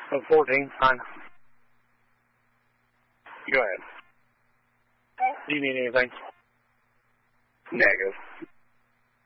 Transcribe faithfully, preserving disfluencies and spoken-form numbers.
Oh, fourteen, fine. Go ahead. Do you need anything? Negative.